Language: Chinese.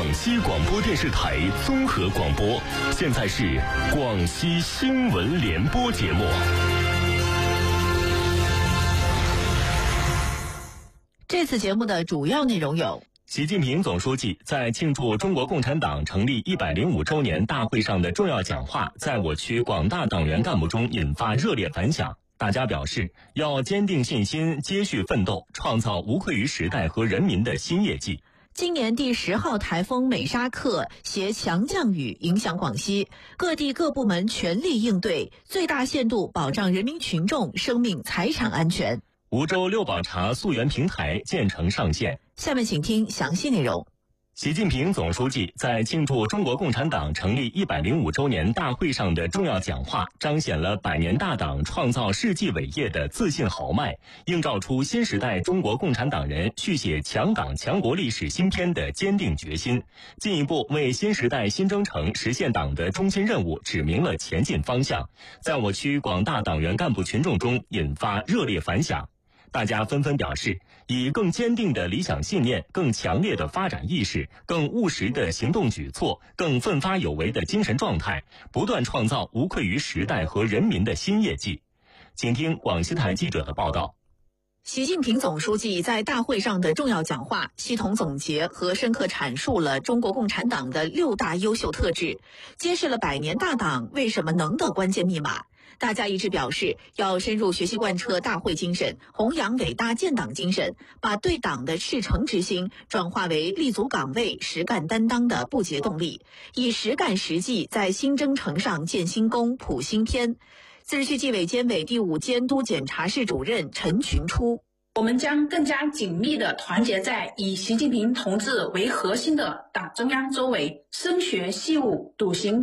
西广播电视台综合广播，现在是广西新闻联播节目。 这次节目的主要内容有： 习近平总书记在庆祝中国共产党成立105周年大会上的重要讲话，在我区广大党员干部中引发热烈反响。大家表示，要坚定信心，接续奋斗，创造无愧于时代和人民的新业绩。 今年第10号台风美沙克携强降雨影响广西，各地各部门全力应对，最大限度保障人民群众生命财产安全。 梧州六宝茶溯源平台建成上线。 下面请听详细内容。 习近平总书记在庆祝中国共产党成立105周年大会上的重要讲话，彰显了百年大党创造世纪伟业的自信豪迈，映照出新时代中国共产党人续写强党强国历史新篇的坚定决心，进一步为新时代新征程实现党的中心任务指明了前进方向，在我区广大党员干部群众中引发热烈反响。大家纷纷表示，以更坚定的理想信念、更强烈的发展意识、更务实的行动举措、更奋发有为的精神状态，不断创造无愧于时代和人民的新业绩。请听广西台记者的报道。 习近平总书记在大会上的重要讲话，系统总结和深刻阐述了中国共产党的6大优秀特质，揭示了百年大党为什么能的关键密码。大家一致表示，要深入学习贯彻大会精神，弘扬伟大建党精神，把对党的赤诚之心转化为立足岗位、实干担当的不竭动力，以实干实际在新征程上建新功、谱新篇。自治区纪委监委第5监督检查室主任陈群初： 我们将更加紧密地团结在以习近平同志为核心的党中央周围，深学习武，笃行